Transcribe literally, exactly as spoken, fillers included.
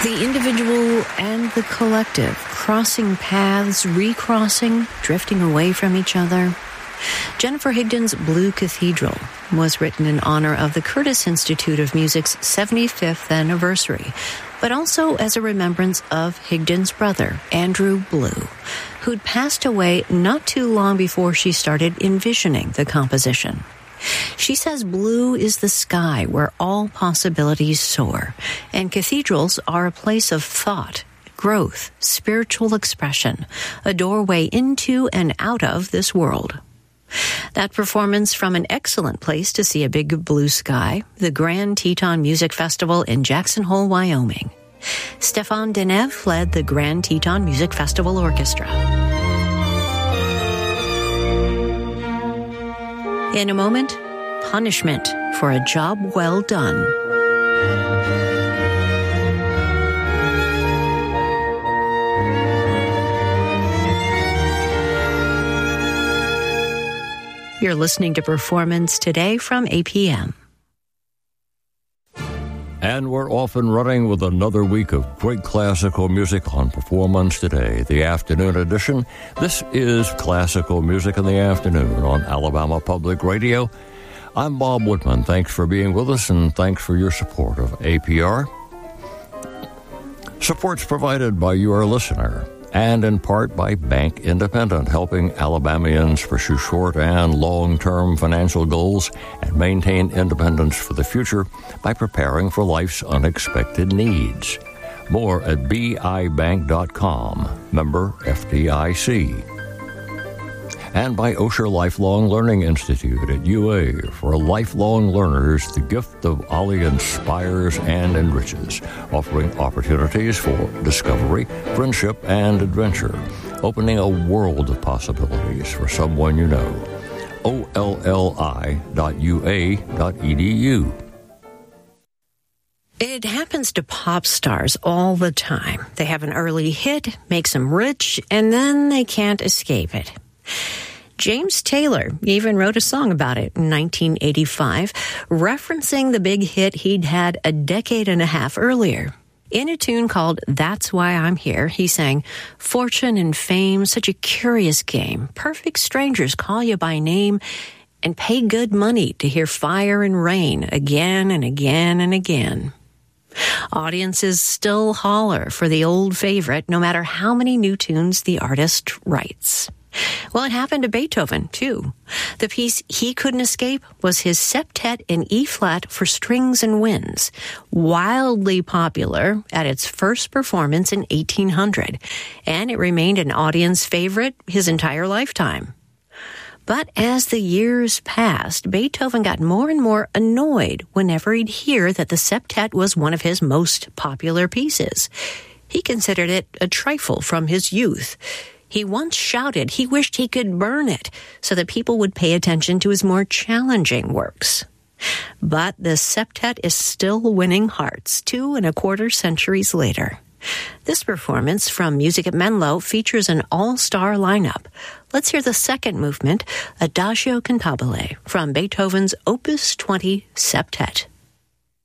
The individual and the collective, crossing paths, recrossing, drifting away from each other. Jennifer Higdon's Blue Cathedral was written in honor of the Curtis Institute of Music's seventy-fifth anniversary, but also as a remembrance of Higdon's brother, Andrew Blue, who'd passed away not too long before she started envisioning the composition. She says blue is the sky where all possibilities soar, and cathedrals are a place of thought, growth, spiritual expression, a doorway into and out of this world. That performance from an excellent place to see a big blue sky, the Grand Teton Music Festival in Jackson Hole, Wyoming. Stefan Denev led the Grand Teton Music Festival Orchestra. In a moment, punishment for a job well done. You're listening to Performance Today from A P M. And we're off and running with another week of great classical music on Performance Today, the afternoon edition. This is Classical Music in the Afternoon on Alabama Public Radio. I'm Bob Woodman. Thanks for being with us, and thanks for your support of A P R. Support's provided by your listener, and in part by Bank Independent, helping Alabamians pursue short and long-term financial goals and maintain independence for the future by preparing for life's unexpected needs. More at B I bank dot com, member F D I C. And by Osher Lifelong Learning Institute at U A, for lifelong learners, the gift of Ollie inspires and enriches, offering opportunities for discovery, friendship, and adventure, opening a world of possibilities for someone you know. O L L I dot U A dot E D U. It happens to pop stars all the time. They have an early hit, makes them rich, and then they can't escape it. James Taylor even wrote a song about it in nineteen eighty-five, referencing the big hit he'd had a decade and a half earlier. In a tune called That's Why I'm Here, he sang, "Fortune and fame, such a curious game. Perfect strangers call you by name and pay good money to hear fire and rain again and again and again." Audiences still holler for the old favorite, no matter how many new tunes the artist writes. Well, it happened to Beethoven, too. The piece he couldn't escape was his septet in E-flat for strings and winds, wildly popular at its first performance in eighteen hundred, and it remained an audience favorite his entire lifetime. But as the years passed, Beethoven got more and more annoyed whenever he'd hear that the septet was one of his most popular pieces. He considered it a trifle from his youth. He once shouted he wished he could burn it so that people would pay attention to his more challenging works. But the septet is still winning hearts two and a quarter centuries later. This performance from Music at Menlo features an all-star lineup. Let's hear the second movement, Adagio Cantabile, from Beethoven's Opus twenty Septet.